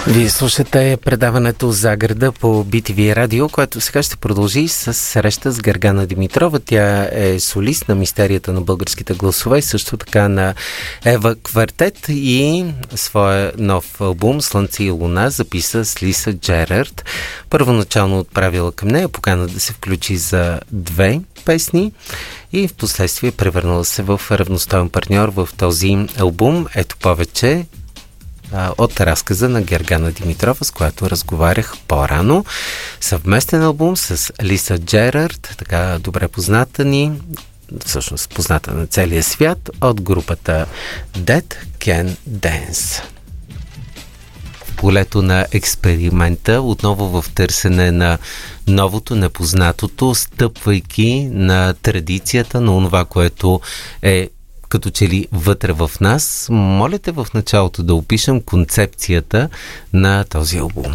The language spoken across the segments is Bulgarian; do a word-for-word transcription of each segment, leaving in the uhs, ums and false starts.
Вие слушате предаването за града по Би Ти Ви радио, което сега ще продължи с среща с Гергана Димитрова. Тя е солист на Мистерията на българските гласове, също така на Ева Квартет, и своя нов албум "Слънце и луна" записа с Лиса Джерард. Първоначално отправила към нея покана да се включи за две песни и в последствие превърнала се в равностоен партньор в този албум. Ето повече от разказа на Гергана Димитрова, с която разговарях по-рано. Съвместен албум с Лиса Джерард, така добре позната ни, всъщност позната на целия свят, от групата Dead Can Dance. В полето на експеримента, отново в търсене на новото, непознатото, стъпвайки на традицията, на онова, което е като че ли вътре в нас. Моля те в началото да опишем концепцията на този албум.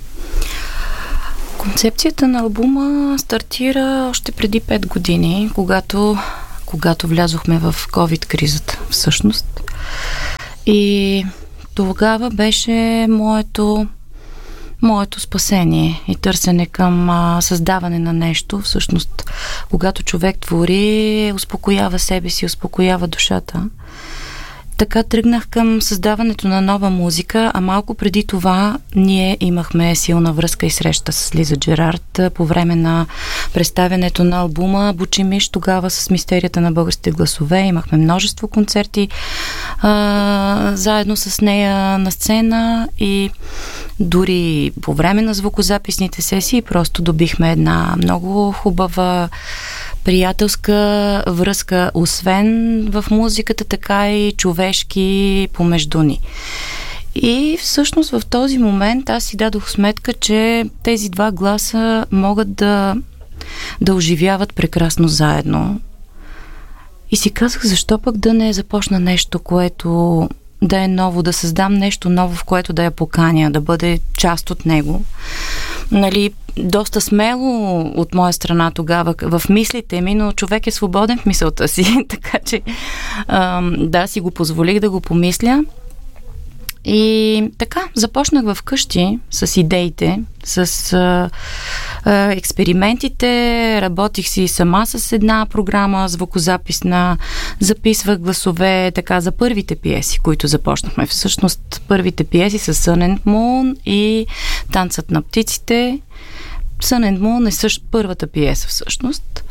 Концепцията на албума стартира още преди пет години, когато, когато влязохме в COVID-кризата, всъщност. И тогава беше моето моето спасение и търсене към а, създаване на нещо. Всъщност, когато човек твори, успокоява себе си, успокоява душата. Така тръгнах към създаването на нова музика, а малко преди това ние имахме силна връзка и среща с Лиза Джерард по време на представянето на албума Бучимиш, тогава с Мистерията на българските гласове. Имахме множество концерти а, заедно с нея на сцена и дори по време на звукозаписните сесии просто добихме една много хубава приятелска връзка, освен в музиката, така и човешки помежду ни. И всъщност в този момент аз си дадох сметка, че тези два гласа могат да, да оживяват прекрасно заедно. И си казах, защо пък да не започна нещо, което да е ново, да създам нещо ново, в което да я поканя, да бъде част от него. Нали, доста смело от моя страна тогава в мислите ми, но човек е свободен в мисълта си, така че ам, да, си го позволих да го помисля. И така, започнах в къщи с идеите, с а, а, експериментите, работих си сама с една програма звукозаписна, записвах гласове така за първите пиеси, които започнахме. Всъщност първите пиеси са Sun and Moon и Танцът на птиците. Sun and Moon е също първата пиеса всъщност.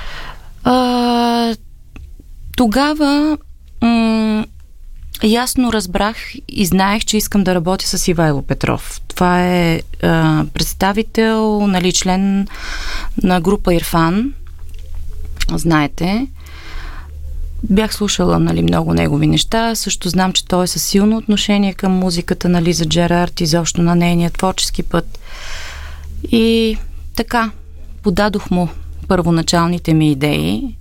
А, тогава м- ясно разбрах и знаех, че искам да работя с Ивайло Петров. Това е а, представител, нали, член на група Ирфан. Знаете. Бях слушала, нали, много негови неща. Също знам, че той е със силно отношение към музиката на Лиза Джерард и защо на нейния творчески път. И така, подадох му първоначалните ми идеи,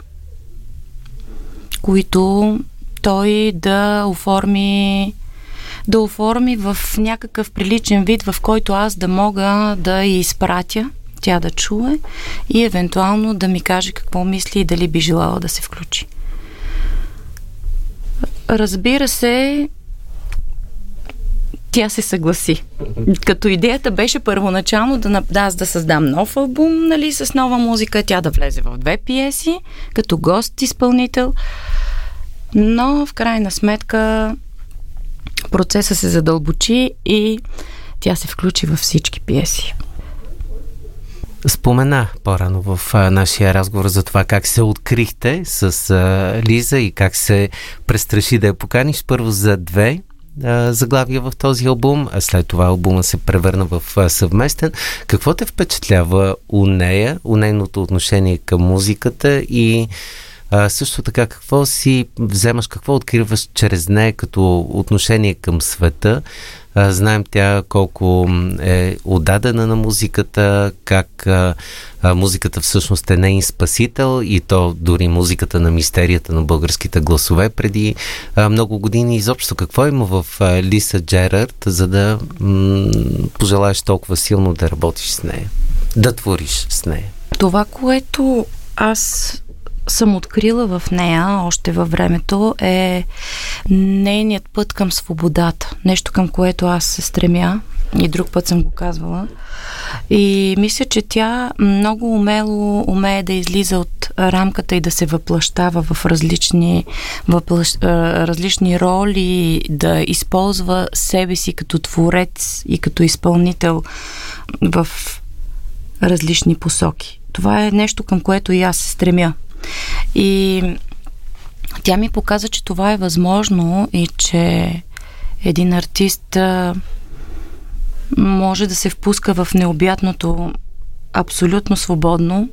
които той да оформи да оформи в някакъв приличен вид, в който аз да мога да я изпратя, тя да чуе и евентуално да ми каже какво мисли и дали би желала да се включи. Разбира се, тя се съгласи. Като идеята беше първоначално да, да аз да създам нов албум, нали, с нова музика, тя да влезе в две пиеси, като гост-изпълнител. Но в крайна сметка процесът се задълбочи и тя се включи във всички пиеси. Спомена по-рано в а, нашия разговор за това как се открихте с а, Лиза и как се престраши да я поканиш първо за две а, заглавия в този албум, а след това албума се превърна в а, съвместен. Какво те впечатлява у нея, у нейното отношение към музиката и а, също така какво си вземаш, какво откриваш чрез нея като отношение към света? А, знаем тя колко е отдадена на музиката, как а, а, музиката всъщност е нейн спасител и то дори музиката на Мистерията на българските гласове преди а, много години. Изобщо какво има в а, Лиса Джерард, за да м- пожелаеш толкова силно да работиш с нея, да твориш с нея? Това, което аз съм открила в нея още във времето е нейният път към свободата. Нещо, към което аз се стремя и друг път съм го казвала. И мисля, че тя много умело умее да излиза от рамката и да се въплъщава в различни, въплъщ, различни роли, да използва себе си като творец и като изпълнител в различни посоки. Това е нещо, към което и аз се стремя. И тя ми показа, че това е възможно и че един артист може да се впуска в необятното абсолютно свободно.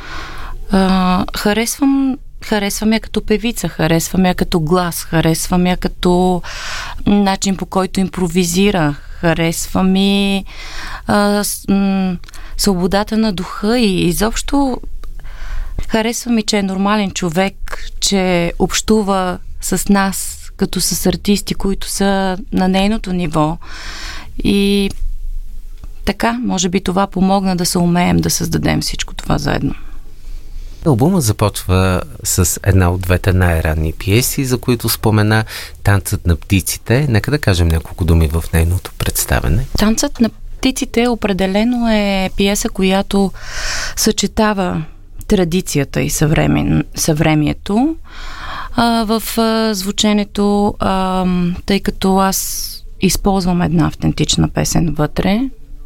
Харесвам Харесвам я като певица, харесвам я като глас, харесвам я като начин, по който импровизира, харесвам и а, с, м, свободата на духа и изобщо харесвам и, че е нормален човек, че общува с нас като с артисти, които са на нейното ниво. И така, може би това помогна да се умеем да създадем всичко това заедно. Албумът започва с една от двете най-ранни пиеси, за които спомена, Танцът на птиците. Нека да кажем няколко думи в нейното представене. Танцът на птиците определено е пиеса, която съчетава традицията и съвремен, съвремието а, в а, звученето, а, тъй като аз използвам една автентична песен вътре.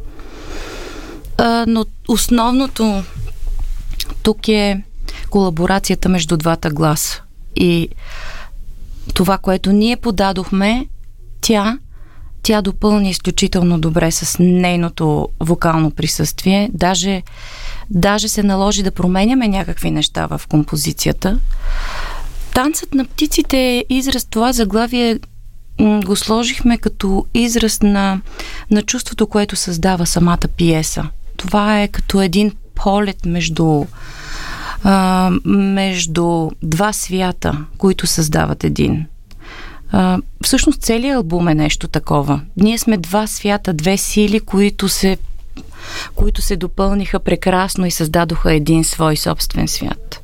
А, но основното тук е колаборацията между двата гласа. И това, което ние подадохме, тя, тя допълни изключително добре с нейното вокално присъствие. Даже, даже се наложи да променяме някакви неща в композицията. Танцът на птиците е израз, това заглавие го сложихме като израз на, на чувството, което създава самата пиеса. Това е като един полет между, а, между два свята, които създават един. А, всъщност целият албум е нещо такова. Ние сме два свята, две сили, които се, които се допълниха прекрасно и създадоха един свой собствен свят.